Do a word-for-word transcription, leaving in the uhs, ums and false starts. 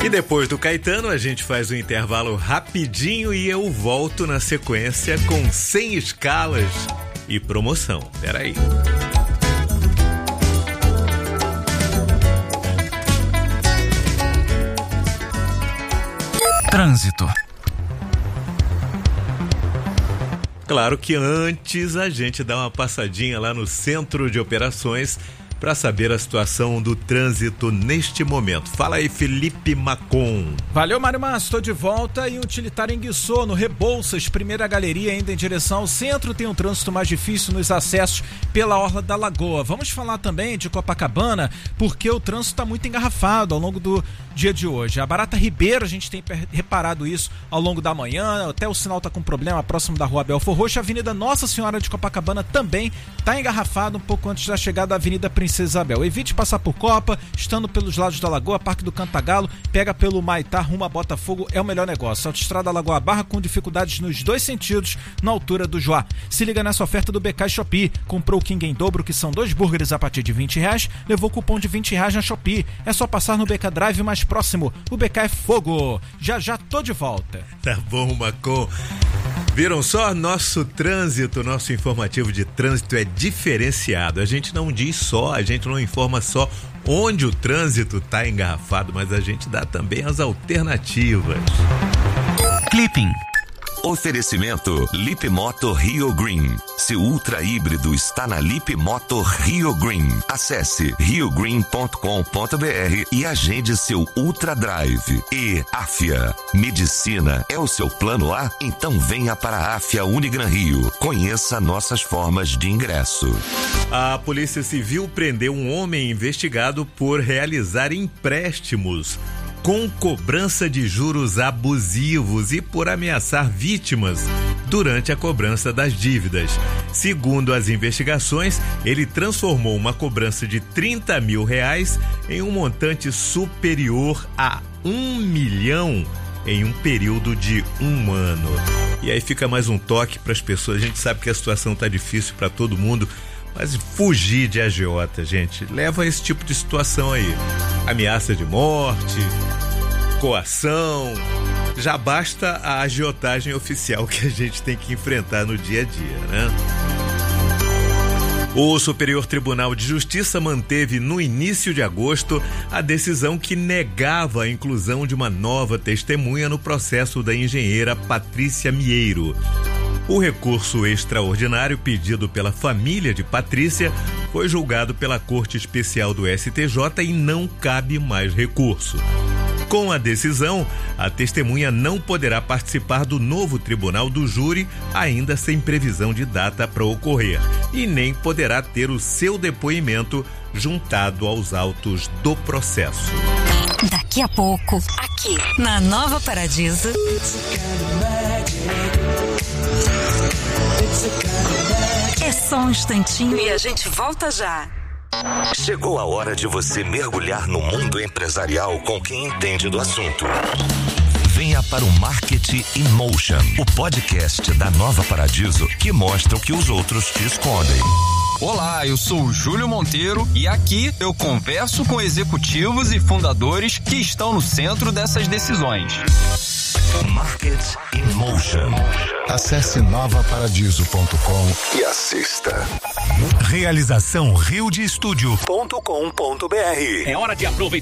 E depois do Caetano, a gente faz um intervalo rapidinho e eu volto na sequência com cem escalas e promoção. Peraí. Trânsito. Claro que antes a gente dá uma passadinha lá no Centro de Operações para saber a situação do trânsito neste momento. Fala aí, Felipe Macon. Valeu, Mário Márcio, estou de volta e o utilitário enguiçou no Rebouças, primeira galeria, ainda em direção ao centro. Tem um trânsito mais difícil nos acessos pela Orla da Lagoa. Vamos falar também de Copacabana, porque o trânsito está muito engarrafado ao longo do dia de hoje. A Barata Ribeiro, a gente tem reparado isso ao longo da manhã, até o sinal está com problema próximo da Rua Belfor Roxo. A Avenida Nossa Senhora de Copacabana também está engarrafada um pouco antes da chegada da Avenida Princesa Isabel. Evite passar por Copa, estando pelos lados da Lagoa, Parque do Cantagalo, pega pelo Maitá, rumo a Botafogo, é o melhor negócio. Autoestrada Lagoa Barra com dificuldades nos dois sentidos, na altura do Joá. Se liga nessa oferta do B K e Shopee. Comprou o King em dobro, que são dois burgers a partir de vinte reais, levou cupom de vinte reais na Shopee. É só passar no B K Drive mais próximo. O B K é fogo. Já já tô de volta. Tá bom, Macon. Viram só? Nosso trânsito, nosso informativo de trânsito é diferenciado. A gente não diz só, a gente não informa só onde o trânsito tá engarrafado, mas a gente dá também as alternativas. Clipping. Oferecimento Lip Moto Rio Green. Seu ultra híbrido está na Lip Moto Rio Green. Acesse rio green ponto com ponto b r e agende seu Ultra Drive. E Afia. Medicina é o seu plano A? Então venha para a Afia Unigran Rio. Conheça nossas formas de ingresso. A Polícia Civil prendeu um homem investigado por realizar empréstimos com cobrança de juros abusivos e por ameaçar vítimas durante a cobrança das dívidas. Segundo as investigações, ele transformou uma cobrança de trinta mil reais em um montante superior a um milhão em um período de um ano. E aí fica mais um toque para as pessoas. A gente sabe que a situação está difícil para todo mundo, mas fugir de agiota, gente, leva a esse tipo de situação aí. Ameaça de morte, coação, já basta a agiotagem oficial que a gente tem que enfrentar no dia a dia, né? O Superior Tribunal de Justiça manteve no início de agosto a decisão que negava a inclusão de uma nova testemunha no processo da engenheira Patrícia Mieiro. O recurso extraordinário pedido pela família de Patrícia foi julgado pela Corte Especial do S T J e não cabe mais recurso. Com a decisão, a testemunha não poderá participar do novo tribunal do júri, ainda sem previsão de data para ocorrer, e nem poderá ter o seu depoimento juntado aos autos do processo. Daqui a pouco, aqui na Nova Paradiso. É só um instantinho e a gente volta já. Chegou a hora de você mergulhar no mundo empresarial com quem entende do assunto. Venha para o Marketing in Motion, o podcast da Nova Paradiso que mostra o que os outros te escondem. Olá, eu sou o Júlio Monteiro e aqui eu converso com executivos e fundadores que estão no centro dessas decisões. Market in Motion. Acesse nova paradiso ponto com e assista. Realização rio de estúdio ponto com ponto b r. É hora de aproveitar